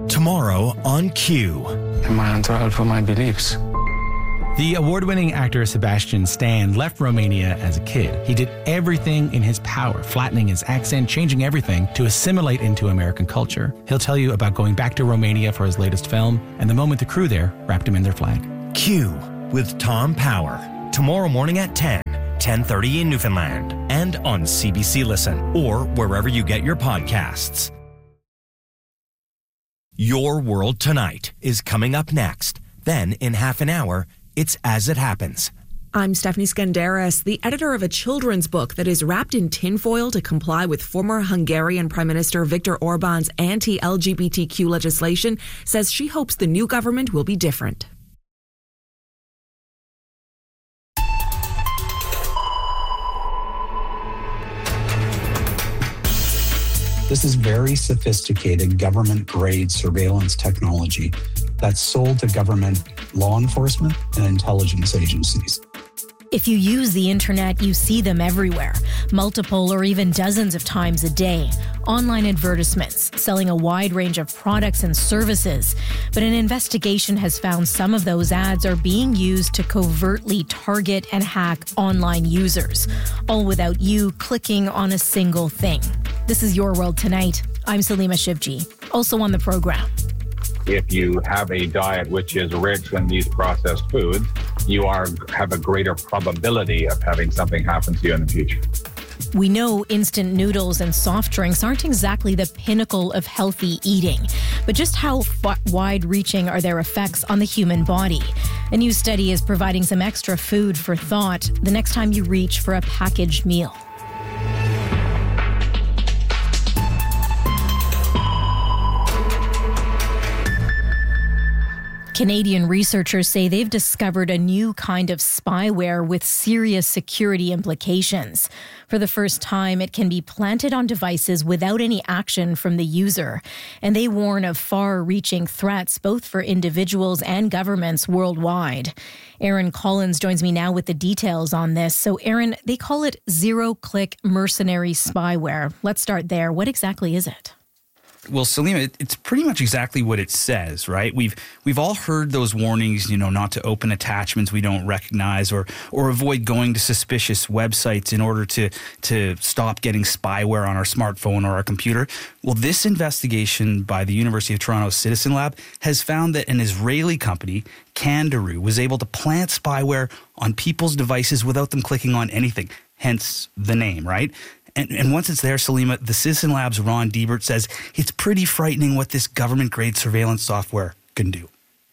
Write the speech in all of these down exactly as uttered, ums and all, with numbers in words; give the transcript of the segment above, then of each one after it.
Tomorrow on Q. Am I on trial for my beliefs? The award-winning actor Sebastian Stan left Romania as a kid. He did everything in his power, flattening his accent, changing everything to assimilate into American culture. He'll tell you about going back to Romania for his latest film and the moment the crew there wrapped him in their flag. Q with Tom Power. Tomorrow morning at ten, ten thirty in Newfoundland, and on C B C Listen or wherever you get your podcasts. Your World Tonight is coming up next. Then, in half an hour, it's As It Happens. I'm Stephanie Skandaris, the editor of a children's book that is wrapped in tinfoil to comply with former Hungarian Prime Minister Viktor Orban's anti-L G B T Q legislation, says she hopes the new government will be different. This is very sophisticated government-grade surveillance technology that's sold to government law enforcement and intelligence agencies. If you use the internet, you see them everywhere, multiple or even dozens of times a day. Online advertisements selling a wide range of products and services. But an investigation has found some of those ads are being used to covertly target and hack online users, all without you clicking on a single thing. This is Your World Tonight. I'm Salima Shivji, also on the program. If you have a diet which is rich in these processed foods, you are have a greater probability of having something happen to you in the future. We know instant noodles and soft drinks aren't exactly the pinnacle of healthy eating, but just how f- wide-reaching are their effects on the human body? A new study is providing some extra food for thought the next time you reach for a packaged meal. Canadian researchers say they've discovered a new kind of spyware with serious security implications. For the first time, it can be planted on devices without any action from the user. And they warn of far-reaching threats both for individuals and governments worldwide. Aaron Collins joins me now with the details on this. So, Aaron, they call it zero-click mercenary spyware. Let's start there. What exactly is it? Well, Salima, it's pretty much exactly what it says, right? We've we've all heard those warnings, you know, not to open attachments we don't recognize or or avoid going to suspicious websites in order to to stop getting spyware on our smartphone or our computer. Well, this investigation by the University of Toronto Citizen Lab has found that an Israeli company, Candaroo, was able to plant spyware on people's devices without them clicking on anything, hence the name, right? And, and once it's there, Salima, the Citizen Lab's Ron Diebert says it's pretty frightening what this government-grade surveillance software can do.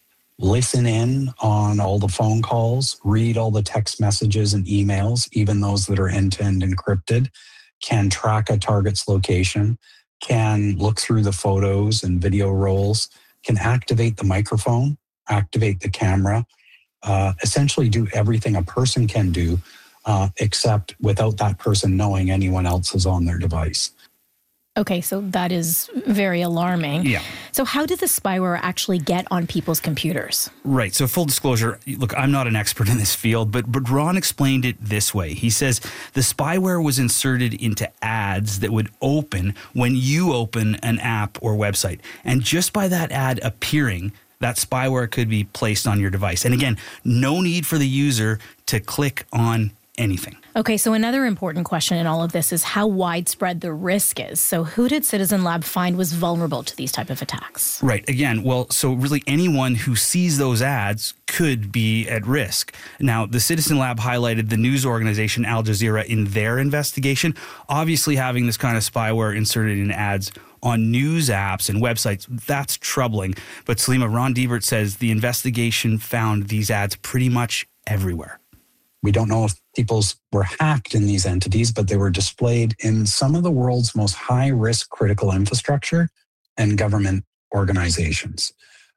Listen in on all the phone calls, read all the text messages and emails, even those that are end-to-end encrypted, can track a target's location, can look through the photos and video rolls, can activate the microphone, activate the camera, uh, essentially do everything a person can do, Uh, except without that person knowing anyone else is on their device. Okay, so that is very alarming. Yeah. So how did the spyware actually get on people's computers? Right. So full disclosure, look, I'm not an expert in this field, but, but Ron explained it this way. He says the spyware was inserted into ads that would open when you open an app or website. And just by that ad appearing, that spyware could be placed on your device. And again, no need for the user to click on anything. Okay, so another important question in all of this is how widespread the risk is. So who did Citizen Lab find was vulnerable to these type of attacks? Right. Again, well, so really anyone who sees those ads could be at risk. Now, the Citizen Lab highlighted the news organization Al Jazeera in their investigation. Obviously, having this kind of spyware inserted in ads on news apps and websites, that's troubling. But Salima, Ron Diebert says the investigation found these ads pretty much everywhere. We don't know if people were hacked in these entities, but they were displayed in some of the world's most high-risk critical infrastructure and government organizations.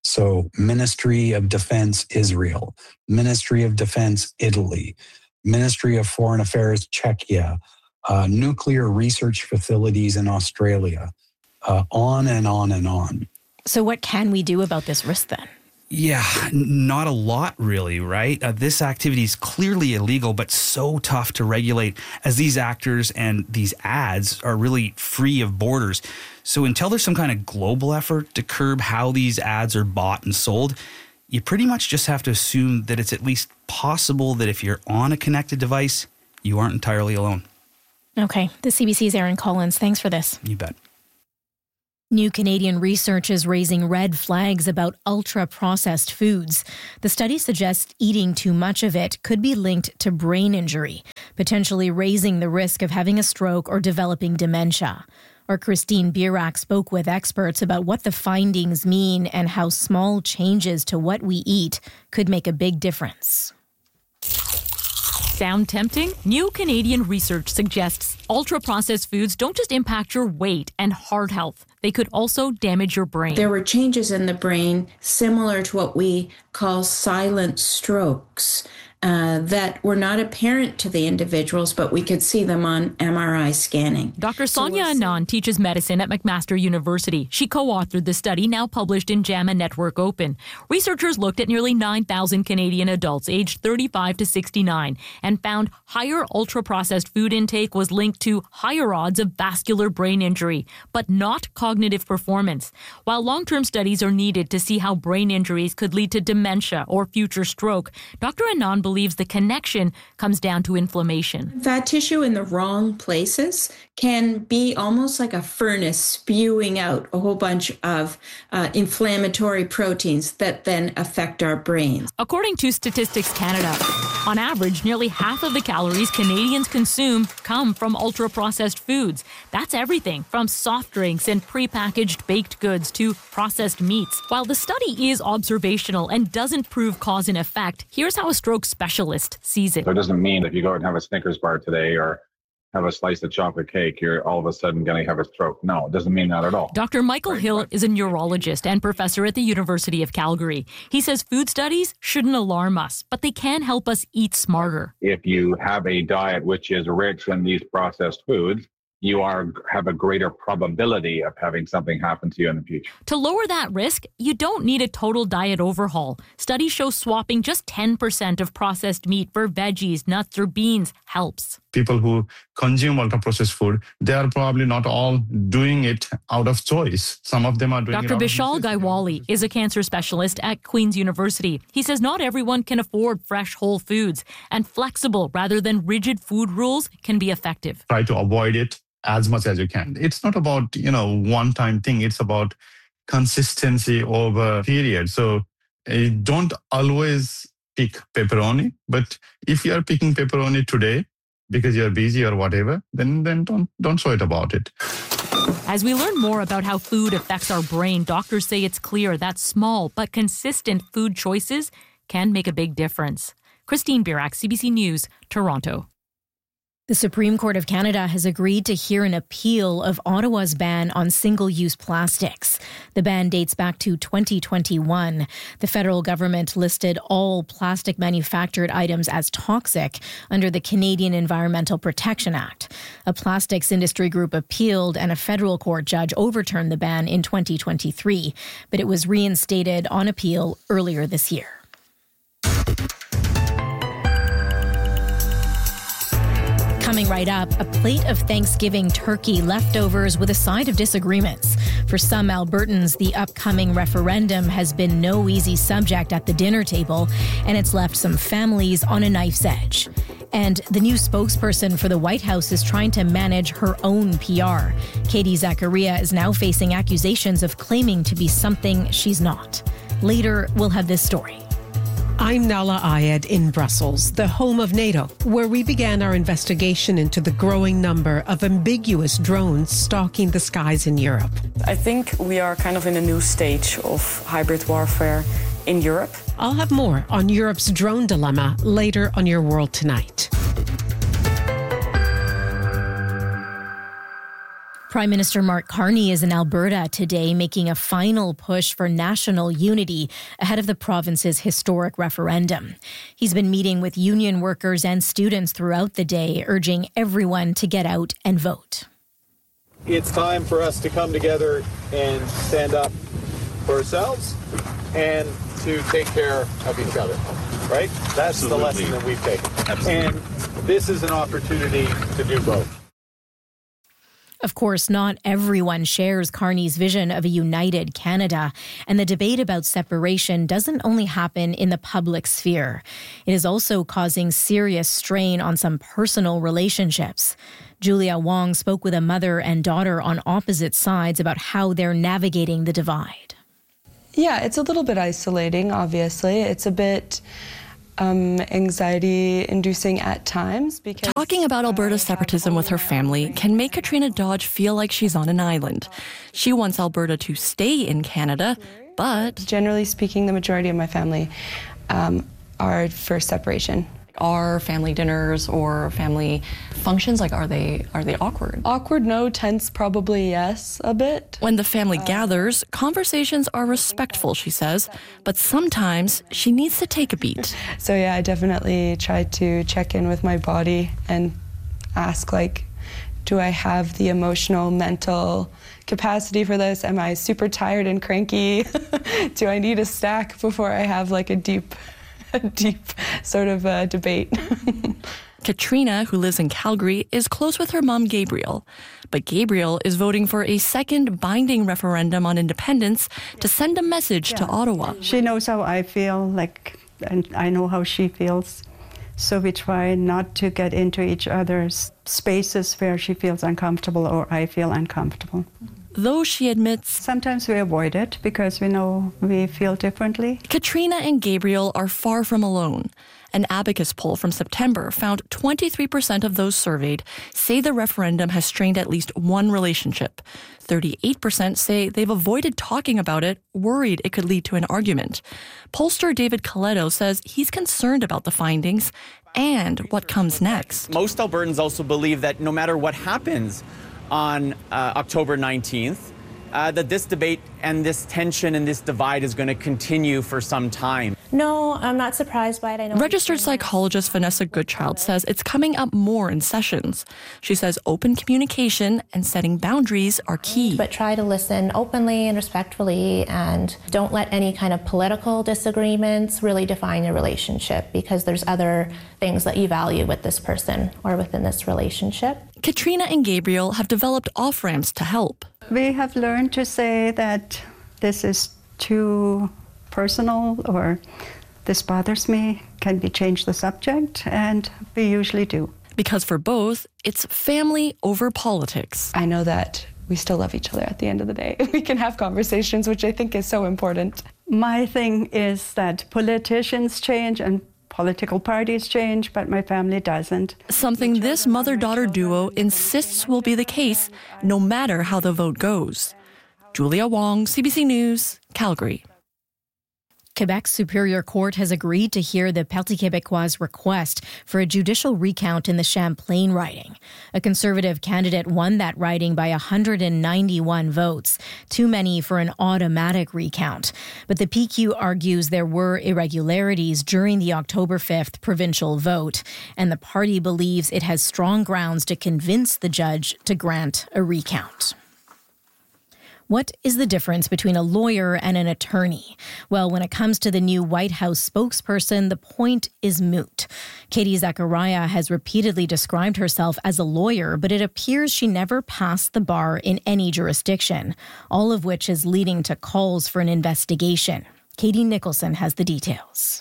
So Ministry of Defense Israel, Ministry of Defense Italy, Ministry of Foreign Affairs Czechia, uh, nuclear research facilities in Australia, uh, on and on and on. So what can we do about this risk then? Yeah, not a lot really, right? Uh, this activity is clearly illegal, but so tough to regulate as these actors and these ads are really free of borders. So until there's some kind of global effort to curb how these ads are bought and sold, you pretty much just have to assume that it's at least possible that if you're on a connected device, you aren't entirely alone. Okay, the C B C's Aaron Collins. Thanks for this. You bet. New Canadian research is raising red flags about ultra-processed foods. The study suggests eating too much of it could be linked to brain injury, potentially raising the risk of having a stroke or developing dementia. Our Christine Birak spoke with experts about what the findings mean and how small changes to what we eat could make a big difference. Sound tempting? New Canadian research suggests ultra-processed foods don't just impact your weight and heart health. They could also damage your brain. There were changes in the brain similar to what we call silent strokes uh, that were not apparent to the individuals, but we could see them on M R I scanning. Doctor Sonia so Anand teaches medicine at McMaster University. She co-authored the study, now published in JAMA Network Open. Researchers looked at nearly nine thousand Canadian adults aged thirty-five to sixty-nine and found higher ultra-processed food intake was linked to higher odds of vascular brain injury, but not cognitive performance. While long-term studies are needed to see how brain injuries could lead to dementia or future stroke, Doctor Anand believes the connection comes down to inflammation. Fat tissue in the wrong places can be almost like a furnace spewing out a whole bunch of uh, inflammatory proteins that then affect our brains. According to Statistics Canada, on average, nearly half of the calories Canadians consume come from ultra-processed foods. That's everything from soft drinks and prepackaged baked goods to processed meats. While the study is observational and doesn't prove cause and effect, here's how a stroke specialist sees it. So it doesn't mean if you go out and have a Snickers bar today or have a slice of chocolate cake, you're all of a sudden going to have a stroke. No, it doesn't mean that at all. Doctor Michael Right. Hill is a neurologist and professor at the University of Calgary. He says food studies shouldn't alarm us, but they can help us eat smarter. If you have a diet which is rich in these processed foods, you are have a greater probability of having something happen to you in the future. To lower that risk, you don't need a total diet overhaul. Studies show swapping just ten percent of processed meat for veggies, nuts, or beans helps. People who consume ultra-processed food, they are probably not all doing it out of choice. Some of them are doing Doctor it out Vishal of Gaiwali is a cancer specialist at Queen's University. He says not everyone can afford fresh whole foods, and flexible rather than rigid food rules can be effective. Try to avoid it as much as you can. It's not about, you know, one-time thing. It's about consistency over a period. So uh, don't always pick pepperoni, but if you are picking pepperoni today because you're busy or whatever, then then don't don't sweat about it. As we learn more about how food affects our brain, doctors say it's clear that small but consistent food choices can make a big difference. Christine Birak, C B C News, Toronto. The Supreme Court of Canada has agreed to hear an appeal of Ottawa's ban on single-use plastics. The ban dates back to twenty twenty-one. The federal government listed all plastic manufactured items as toxic under the Canadian Environmental Protection Act. A plastics industry group appealed and a federal court judge overturned the ban in twenty twenty-three, but it was reinstated on appeal earlier this year. Coming right up, a plate of Thanksgiving turkey leftovers with a side of disagreements. For some Albertans, the upcoming referendum has been no easy subject at the dinner table, and it's left some families on a knife's edge. And the new spokesperson for the White House is trying to manage her own P R. Katie Zachariah is now facing accusations of claiming to be something she's not. Later, we'll have this story. I'm Nala Ayed in Brussels, the home of NATO, where we began our investigation into the growing number of ambiguous drones stalking the skies in Europe. I think we are kind of in a new stage of hybrid warfare in Europe. I'll have more on Europe's drone dilemma later on Your World Tonight. Prime Minister Mark Carney is in Alberta today, making a final push for national unity ahead of the province's historic referendum. He's been meeting with union workers and students throughout the day, urging everyone to get out and vote. It's time for us to come together and stand up for ourselves and to take care of each other, right? That's Absolutely. The lesson that we've taken. Absolutely. And this is an opportunity to do both. Of course, not everyone shares Carney's vision of a united Canada, and the debate about separation doesn't only happen in the public sphere. It is also causing serious strain on some personal relationships. Julia Wong spoke with a mother and daughter on opposite sides about how they're navigating the divide. Yeah, it's a little bit isolating, obviously. It's a bit Um, anxiety-inducing at times. Because Talking about Alberta separatism with her family can make Katrina Dodge feel like she's on an island. She wants Alberta to stay in Canada, but... Generally speaking, the majority of my family um, are for separation. Are family dinners or family functions, like, are they are they awkward? Awkward, no. Tense, probably yes, a bit. When the family uh, gathers, conversations are respectful, she says, but sometimes she needs to take a beat. So yeah, I definitely try to check in with my body and ask, like, do I have the emotional, mental capacity for this? Am I super tired and cranky? Do I need a snack before I have, like, a deep... a deep sort of uh, debate. Katrina, who lives in Calgary, is close with her mom, Gabriel. But Gabriel is voting for a second binding referendum on independence to send a message yeah. to Ottawa. She knows how I feel, like, and I know how she feels. So we try not to get into each other's spaces where she feels uncomfortable or I feel uncomfortable. Though she admits... Sometimes we avoid it because we know we feel differently. Katrina and Gabriel are far from alone. An Abacus poll from September found twenty-three percent of those surveyed say the referendum has strained at least one relationship. thirty-eight percent say they've avoided talking about it, worried it could lead to an argument. Pollster David Coletto says he's concerned about the findings and what comes next. Most Albertans also believe that no matter what happens on uh, October nineteenth, uh, that this debate and this tension and this divide is going to continue for some time. No, I'm not surprised by it. I know Registered psychologist Vanessa Goodchild says it's coming up more in sessions. She says open communication and setting boundaries are key. But try to listen openly and respectfully, and don't let any kind of political disagreements really define your relationship, because there's other things that you value with this person or within this relationship. Katrina and Gabriel have developed off-ramps to help. We have learned to say that this is too personal or this bothers me. Can we change the subject? And we usually do. Because for both, it's family over politics. I know that we still love each other at the end of the day. We can have conversations, which I think is so important. My thing is that politicians change and political parties change, but my family doesn't. Something this mother-daughter duo insists will be the case no matter how the vote goes. Julia Wong, C B C News, Calgary. Quebec's Superior Court has agreed to hear the Parti Québécois' request for a judicial recount in the Champlain riding. A Conservative candidate won that riding by one hundred ninety-one votes, too many for an automatic recount. But the P Q argues there were irregularities during the October fifth provincial vote, and the party believes it has strong grounds to convince the judge to grant a recount. What is the difference between a lawyer and an attorney? Well, when it comes to the new White House spokesperson, the point is moot. Katie Zachariah has repeatedly described herself as a lawyer, but it appears she never passed the bar in any jurisdiction, all of which is leading to calls for an investigation. Katie Nicholson has the details.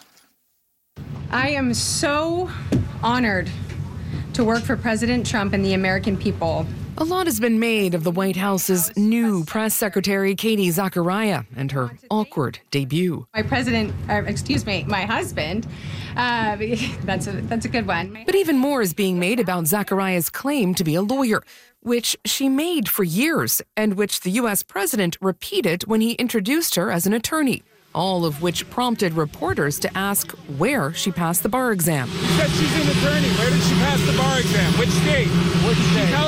I am so honored to work for President Trump and the American people. A lot has been made of the White House's new press secretary, Katie Zachariah, and her awkward debut. My president, uh, excuse me, my husband, uh, that's, a, that's a good one. But even more is being made about Zachariah's claim to be a lawyer, which she made for years, and which the U S president repeated when he introduced her as an attorney. All of which prompted reporters to ask where she passed the bar exam. She said she's an attorney. Where did she pass the bar exam? Which state? Which state? Tell us.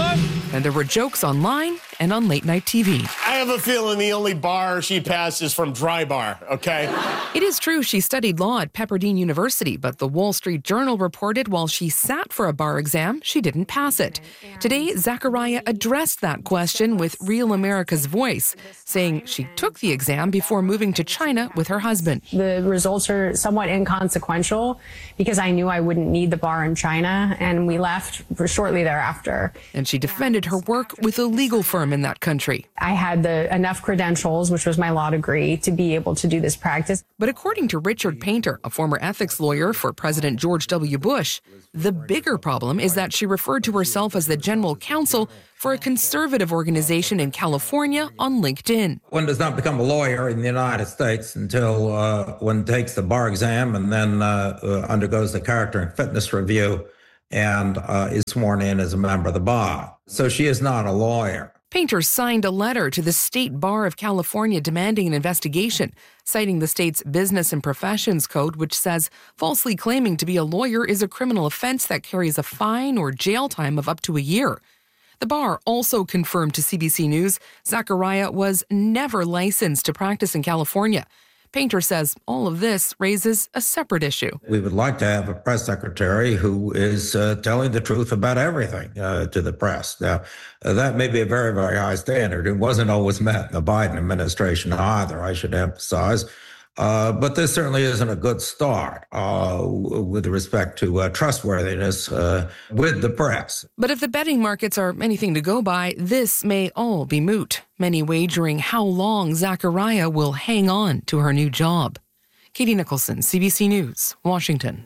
and there were jokes online and on late-night T V. I have a feeling the only bar she passed is from Dry Bar, okay? It is true she studied law at Pepperdine University, but the Wall Street Journal reported while she sat for a bar exam, she didn't pass it. Today, Zachariah addressed that question with Real America's Voice, saying she took the exam before moving to China with her husband. The results are somewhat inconsequential because I knew I wouldn't need the bar in China, and we left shortly thereafter. And she defended her work with a legal firm in that country. I had the enough credentials, which was my law degree, to be able to do this practice. But according to Richard Painter, a former ethics lawyer for President George W. Bush, the bigger problem is that she referred to herself as the general counsel for a conservative organization in California on LinkedIn. One does not become a lawyer in the United States until uh, one takes the bar exam and then uh, uh, undergoes the character and fitness review and uh, is sworn in as a member of the bar. So she is not a lawyer. Painter signed a letter to the State Bar of California demanding an investigation, citing the state's Business and Professions Code, which says falsely claiming to be a lawyer is a criminal offense that carries a fine or jail time of up to a year. The bar also confirmed to C B C News Zachariah was never licensed to practice in California. Painter says all of this raises a separate issue. We would like to have a press secretary who is uh, telling the truth about everything uh, to the press. Now, uh, that may be a very, very high standard. It wasn't always met in the Biden administration either, I should emphasize. Uh, but this certainly isn't a good start uh, with respect to uh, trustworthiness uh, with the press. But if the betting markets are anything to go by, this may all be moot. Many wagering how long Zachariah will hang on to her new job. Katie Nicholson, C B C News, Washington.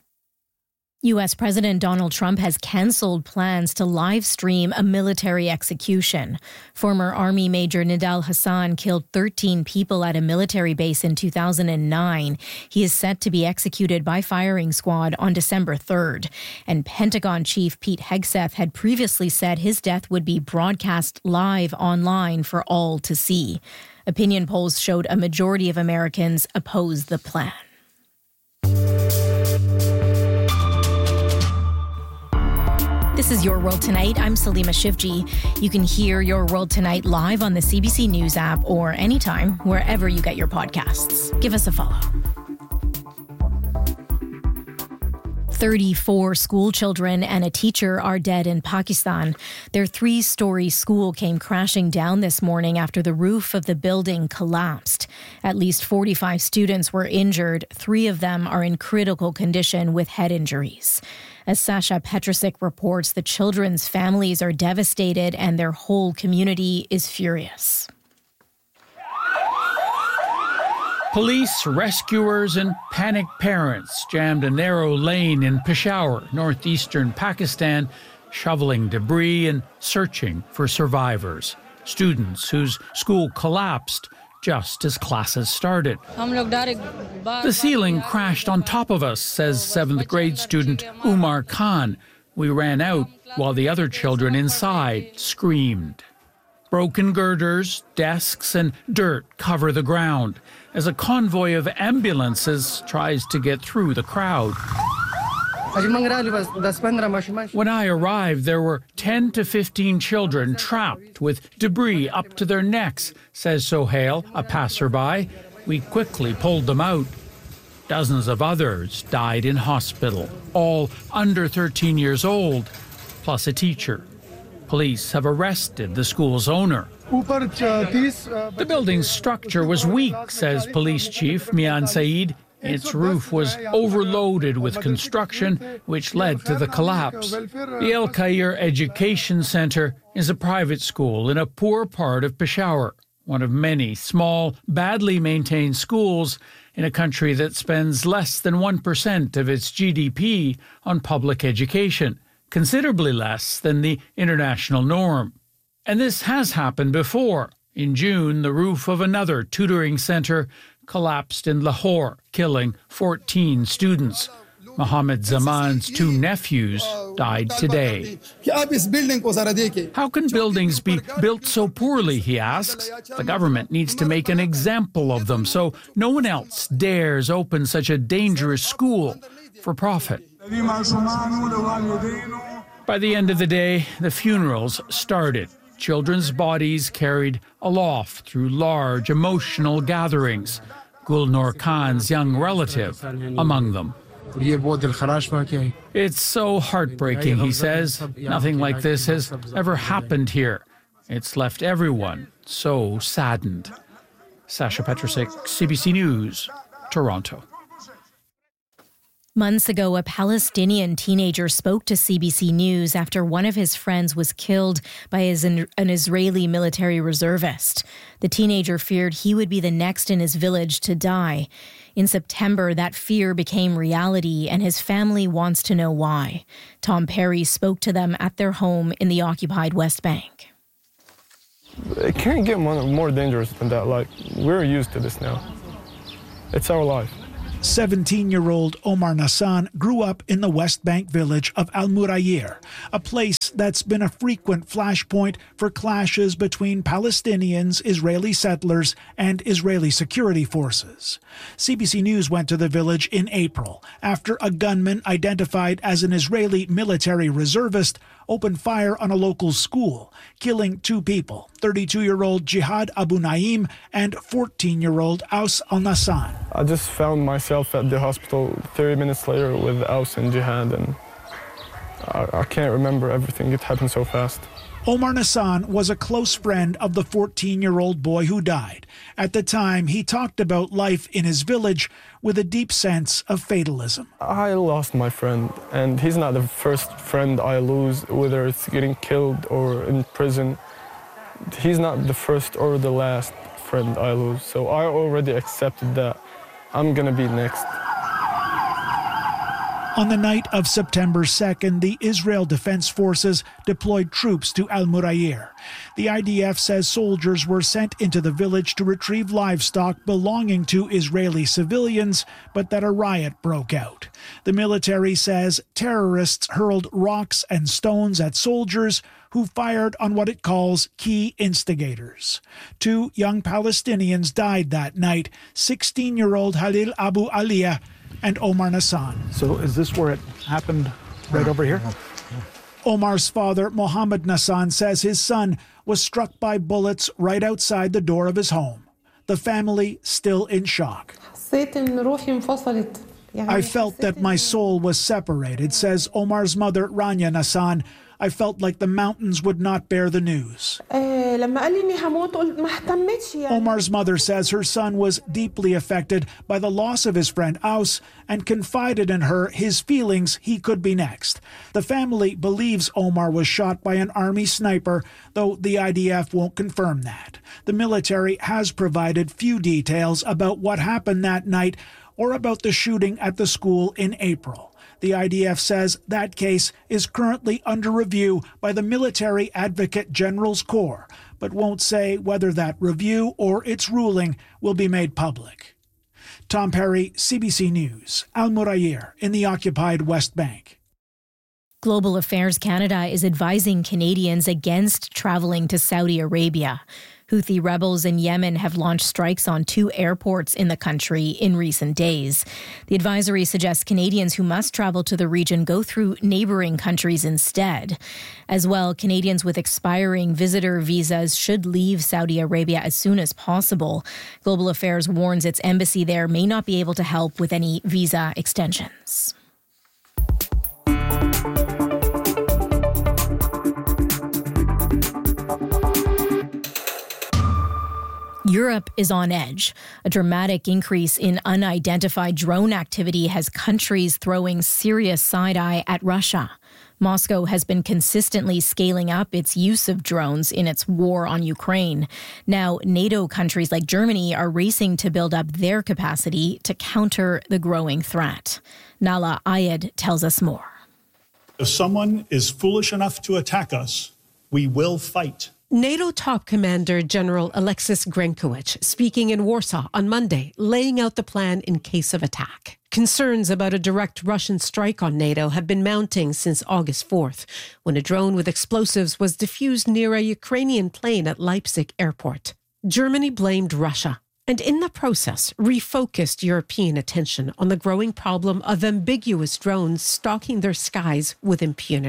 U S President Donald Trump has canceled plans to live stream a military execution. Former Army Major Nidal Hasan killed thirteen people at a military base in two thousand nine. He is set to be executed by firing squad on December third. And Pentagon Chief Pete Hegseth had previously said his death would be broadcast live online for all to see. Opinion polls showed a majority of Americans oppose the plan. This is Your World Tonight. I'm Salima Shivji. You can hear Your World Tonight live on the C B C News app or anytime, wherever you get your podcasts. Give us a follow. thirty-four school children and a teacher are dead in Pakistan. Their three-story school came crashing down this morning after the roof of the building collapsed. At least forty-five students were injured. Three of them are in critical condition with head injuries. As Sasha Petrusik reports, the children's families are devastated and their whole community is furious. Police, rescuers, and panicked parents jammed a narrow lane in Peshawar, northeastern Pakistan, shoveling debris and searching for survivors. Students whose school collapsed just as classes started. The ceiling crashed on top of us, says seventh grade student Umar Khan. We ran out while the other children inside screamed. Broken girders, desks, and dirt cover the ground as a convoy of ambulances tries to get through the crowd. When I arrived, there were ten to fifteen children trapped with debris up to their necks, says Sohail, a passerby. We quickly pulled them out. Dozens of others died in hospital, all under thirteen years old, plus a teacher. Police have arrested the school's owner. The building's structure was weak, says Police Chief Mian Saeed. Its roof was overloaded with construction, which led to the collapse. The El Khair Education Center is a private school in a poor part of Peshawar, one of many small, badly maintained schools in a country that spends less than one percent of its G D P on public education, considerably less than the international norm. And this has happened before. In June, the roof of another tutoring center collapsed in Lahore, killing fourteen students. Mohammed Zaman's two nephews died today. How can buildings be built so poorly, he asks. The government needs to make an example of them so no one else dares open such a dangerous school for profit. By the end of the day, the funerals started. Children's bodies carried aloft through large emotional gatherings. Gulnur Khan's young relative among them. It's so heartbreaking, he says. Nothing like this has ever happened here. It's left everyone so saddened. Sasha Petrusik, C B C News, Toronto. Months ago, a Palestinian teenager spoke to C B C News after one of his friends was killed by his, an Israeli military reservist. The teenager feared he would be the next in his village to die. In September, that fear became reality, and his family wants to know why. Tom Perry spoke to them at their home in the occupied West Bank. It can't get more, more dangerous than that. Like, we're used to this now. It's our life. seventeen-year-old Omar Nassan grew up in the West Bank village of Al Murayir, a place that's been a frequent flashpoint for clashes between Palestinians, Israeli settlers, and Israeli security forces. C B C News went to the village in April after a gunman identified as an Israeli military reservist opened fire on a local school, killing two people, thirty-two-year-old Jihad Abu Naim and fourteen-year-old Aus al-Nassan. I just found myself at the hospital thirty minutes later with Aus and Jihad, and I, I can't remember everything. It happened so fast. Omar Nassan was a close friend of the fourteen-year-old boy who died. At the time, he talked about life in his village with a deep sense of fatalism. I lost my friend, and he's not the first friend I lose, whether it's getting killed or in prison. He's not the first or the last friend I lose, so I already accepted that I'm gonna be next. On the night of September second, the Israel Defense Forces deployed troops to Al Murayir. The I D F says soldiers were sent into the village to retrieve livestock belonging to Israeli civilians, but that a riot broke out. The military says terrorists hurled rocks and stones at soldiers who fired on what it calls key instigators. Two young Palestinians died that night, sixteen-year-old Halil Abu Aliyah and Omar Nassan. So is this where it happened, right over here? Omar's father, Mohammed Nassan, says his son was struck by bullets right outside the door of his home. The family still in shock. I felt that my soul was separated, says Omar's mother, Rania Nassan. I felt like the mountains would not bear the news. Omar's mother says her son was deeply affected by the loss of his friend Aus and confided in her his feelings he could be next. The family believes Omar was shot by an army sniper, though the I D F won't confirm that. The military has provided few details about what happened that night or about the shooting at the school in April. The I D F says that case is currently under review by the Military Advocate General's Corps, but won't say whether that review or its ruling will be made public. Tom Perry, C B C News, Al Murayir in the occupied West Bank. Global Affairs Canada is advising Canadians against traveling to Saudi Arabia. Houthi rebels in Yemen have launched strikes on two airports in the country in recent days. The advisory suggests Canadians who must travel to the region go through neighboring countries instead. As well, Canadians with expiring visitor visas should leave Saudi Arabia as soon as possible. Global Affairs warns its embassy there may not be able to help with any visa extensions. Europe is on edge. A dramatic increase in unidentified drone activity has countries throwing serious side-eye at Russia. Moscow has been consistently scaling up its use of drones in its war on Ukraine. Now, NATO countries like Germany are racing to build up their capacity to counter the growing threat. Nala Ayed tells us more. If someone is foolish enough to attack us, we will fight. NATO top commander General Alexis Grenkowicz speaking in Warsaw on Monday, laying out the plan in case of attack. Concerns about a direct Russian strike on NATO have been mounting since August fourth, when a drone with explosives was defused near a Ukrainian plane at Leipzig airport. Germany blamed Russia, and in the process refocused European attention on the growing problem of ambiguous drones stalking their skies with impunity.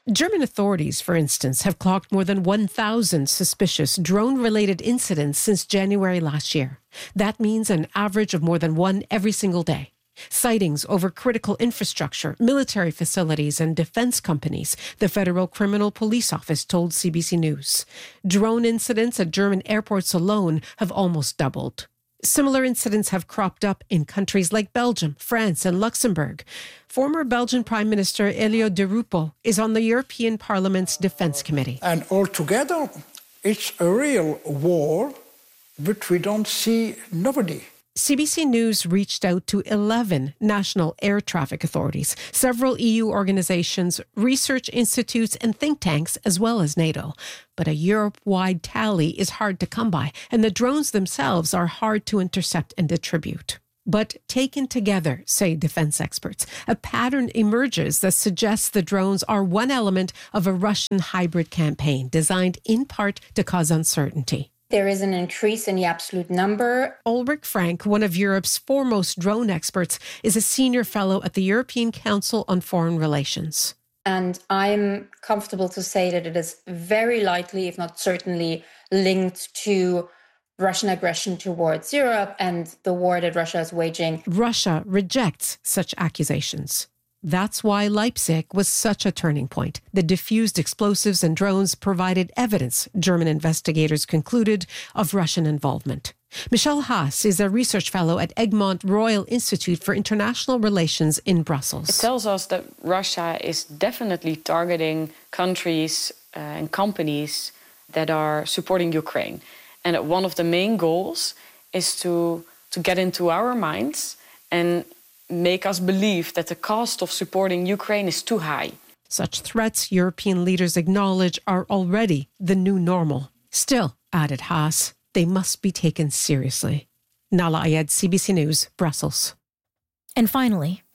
German authorities, for instance, have clocked more than one thousand suspicious drone-related incidents since January last year. That means an average of more than one every single day. Sightings over critical infrastructure, military facilities, and defense companies, the Federal Criminal Police Office told C B C News. Drone incidents at German airports alone have almost doubled. Similar incidents have cropped up in countries like Belgium, France, and Luxembourg. Former Belgian Prime Minister Elio De Ruppel is on the European Parliament's Defence Committee. And altogether, it's a real war, but we don't see nobody. C B C News reached out to eleven national air traffic authorities, several E U organisations, research institutes and think tanks, as well as NATO. But a Europe-wide tally is hard to come by, and the drones themselves are hard to intercept and attribute. But taken together, say defense experts, a pattern emerges that suggests the drones are one element of a Russian hybrid campaign designed in part to cause uncertainty. There is an increase in the absolute number. Ulrich Frank, one of Europe's foremost drone experts, is a senior fellow at the European Council on Foreign Relations. And I'm comfortable to say that it is very likely, if not certainly, linked to Russian aggression towards Europe and the war that Russia is waging. Russia rejects such accusations. That's why Leipzig was such a turning point. The diffused explosives and drones provided evidence, German investigators concluded, of Russian involvement. Michelle Haas is a research fellow at Egmont Royal Institute for International Relations in Brussels. It tells us that Russia is definitely targeting countries uh, and companies that are supporting Ukraine. And that one of the main goals is to, to get into our minds and make us believe that the cost of supporting Ukraine is too high. Such threats, European leaders acknowledge, are already the new normal. Still, added Haas, they must be taken seriously. Nahlah Ayed, C B C News, Brussels. And finally,